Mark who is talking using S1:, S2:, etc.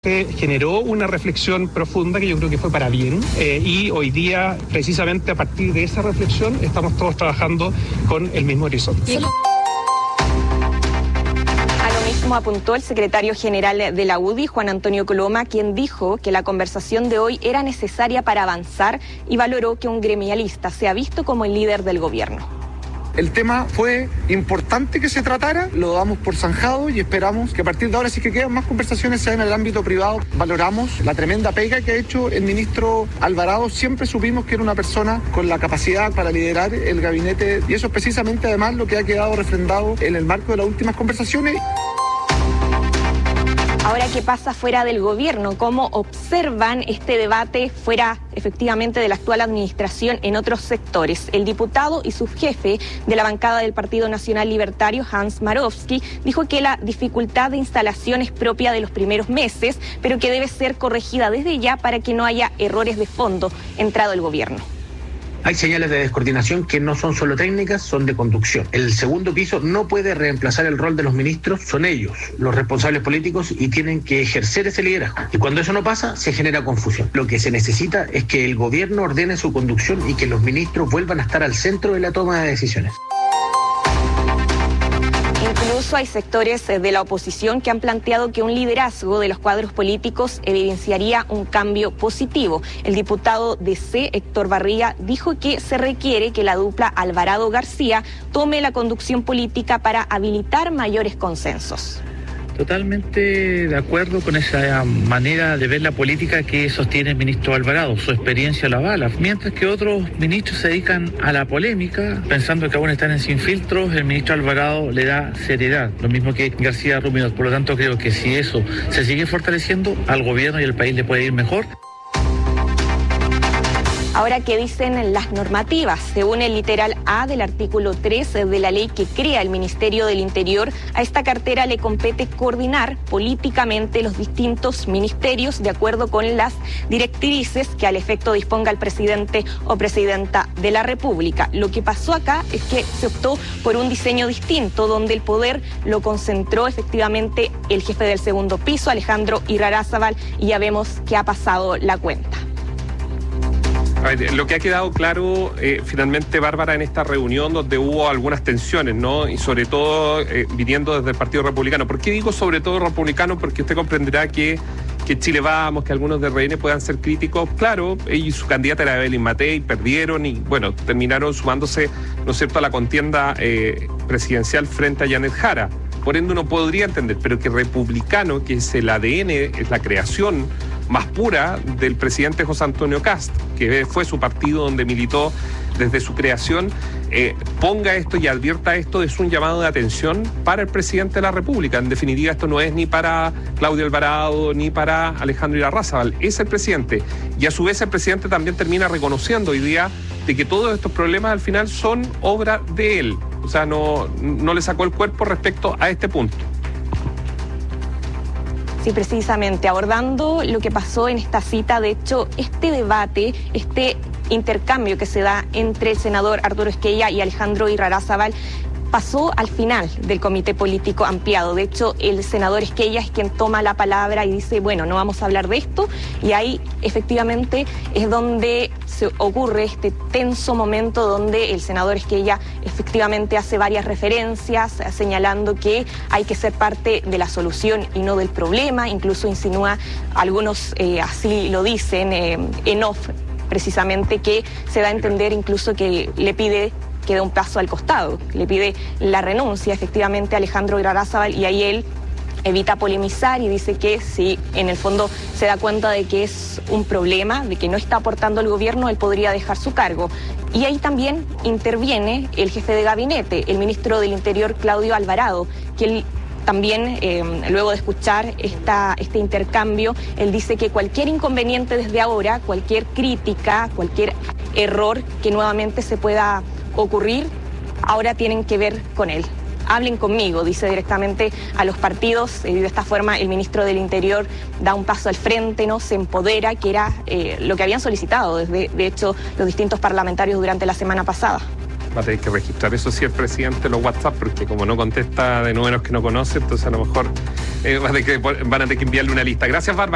S1: Generó una reflexión profunda que yo creo que fue para bien y hoy día, precisamente a partir de esa reflexión, estamos todos trabajando con el mismo horizonte.
S2: A lo mismo apuntó el secretario general de la UDI, Juan Antonio Coloma, quien dijo que la conversación de hoy era necesaria para avanzar y valoró que un gremialista sea visto como el líder del gobierno.
S3: El tema fue importante que se tratara, lo damos por zanjado y esperamos que a partir de ahora, si que quedan más conversaciones, sea en el ámbito privado. Valoramos la tremenda pega que ha hecho el ministro Alvarado. Siempre supimos que era una persona con la capacidad para liderar el gabinete y eso es precisamente además lo que ha quedado refrendado en el marco de las últimas conversaciones.
S2: Ahora, ¿qué pasa fuera del gobierno? ¿Cómo observan este debate fuera efectivamente de la actual administración en otros sectores? El diputado y subjefe de la bancada del Partido Nacional Libertario, Hans Marowski, dijo que la dificultad de instalación es propia de los primeros meses, pero que debe ser corregida desde ya para que no haya errores de fondo entrado el gobierno.
S4: Hay señales de descoordinación que no son solo técnicas, son de conducción. El segundo piso no puede reemplazar el rol de los ministros, son ellos los responsables políticos y tienen que ejercer ese liderazgo. Y cuando eso no pasa, se genera confusión. Lo que se necesita es que el gobierno ordene su conducción y que los ministros vuelvan a estar al centro de la toma de decisiones.
S2: Incluso hay sectores de la oposición que han planteado que un liderazgo de los cuadros políticos evidenciaría un cambio positivo. El diputado de C, Héctor Barría, dijo que se requiere que la dupla Alvarado-García tome la conducción política para habilitar mayores consensos.
S5: Totalmente de acuerdo con esa manera de ver la política que sostiene el ministro Alvarado. Su experiencia lo avala. Mientras que otros ministros se dedican a la polémica, pensando que aún están en sin filtros, el ministro Alvarado le da seriedad. Lo mismo que García Ruminot. Por lo tanto, creo que si eso se sigue fortaleciendo, al gobierno y al país le puede ir mejor.
S2: Ahora, ¿qué dicen las normativas? Según el literal A del artículo 3 de la ley que crea el Ministerio del Interior, a esta cartera le compete coordinar políticamente los distintos ministerios de acuerdo con las directrices que al efecto disponga el presidente o presidenta de la República. Lo que pasó acá es que se optó por un diseño distinto, donde el poder lo concentró efectivamente el jefe del segundo piso, Alejandro Irarrázaval, y ya vemos que ha pasado la cuenta.
S6: A ver, lo que ha quedado claro finalmente, Bárbara, en esta reunión donde hubo algunas tensiones, ¿no? Y sobre todo viniendo desde el Partido Republicano. ¿Por qué digo sobre todo republicano? Porque usted comprenderá que Chile Vamos, que algunos de RN puedan ser críticos. Claro, ella y su candidata era Evelyn Matei, perdieron y, bueno, terminaron sumándose, ¿no es cierto?, a la contienda presidencial frente a Janet Jara. Por ende, uno podría entender, pero que republicano, que es el ADN, es la creación más pura del presidente José Antonio Kast, que fue su partido donde militó desde su creación, ponga esto y advierta esto, es un llamado de atención para el presidente de la República. En definitiva, esto no es ni para Claudio Alvarado ni para Alejandro Irarrázaval, es el presidente. Y a su vez el presidente también termina reconociendo hoy día de que todos estos problemas al final son obra de él. O sea, no le sacó el cuerpo respecto a este punto.
S2: Sí, precisamente, abordando lo que pasó en esta cita, de hecho, este debate, este intercambio que se da entre el senador Arturo Esquella y Alejandro Irarrázaval pasó al final del comité político ampliado. De hecho, el senador Esquella es quien toma la palabra y dice, bueno, no vamos a hablar de esto, y ahí efectivamente es donde se ocurre este tenso momento donde el senador Esquella efectivamente hace varias referencias señalando que hay que ser parte de la solución y no del problema, incluso insinúa, algunos así lo dicen en off, precisamente, que se da a entender incluso que le pide que dé un paso al costado, le pide la renuncia efectivamente a Alejandro Irarrázaval, y ahí él evita polemizar y dice que si en el fondo se da cuenta de que es un problema, de que no está aportando el gobierno, él podría dejar su cargo. Y ahí también interviene el jefe de gabinete, el ministro del Interior, Claudio Alvarado, que él también, luego de escuchar este intercambio, él dice que cualquier inconveniente desde ahora, cualquier crítica, cualquier error que nuevamente se pueda ocurrir, ahora tienen que ver con él. Hablen conmigo, dice directamente a los partidos, y de esta forma el ministro del Interior da un paso al frente, ¿no? Se empodera, que era lo que habían solicitado, de hecho, los distintos parlamentarios durante la semana pasada.
S6: Va a tener que registrar eso sí el presidente los WhatsApp, porque como no contesta de números que no conoce, entonces a lo mejor van a tener que enviarle una lista. Gracias, Bárbara.